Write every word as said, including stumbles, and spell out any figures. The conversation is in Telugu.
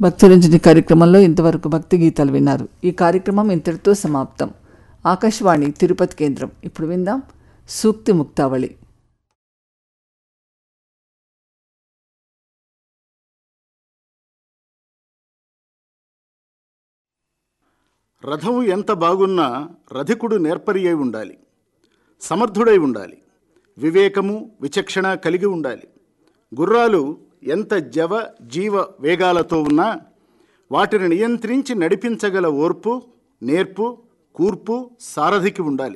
భక్తులంజని కార్యక్రమంలో ఇంతవరకు భక్తి గీతాలు విన్నారు. ఈ కార్యక్రమం ఇంతటితో సమాప్తం. ఆకాశవాణి తిరుపతి కేంద్రం. ఇప్పుడు విందాం సూక్తి ముక్తావళి. రథము ఎంత బాగున్నా రధికుడు నేర్పరి అయి ఉండాలి, సమర్థుడై ఉండాలి, వివేకము విచక్షణ కలిగి ఉండాలి. గుర్రాలు ఎంత జవ జీవ వేగాలతో ఉన్నా వాటిని నియంత్రించి నడిపించగల ఓర్పు, నేర్పు, కూర్పు సారథికి ఉండాలి.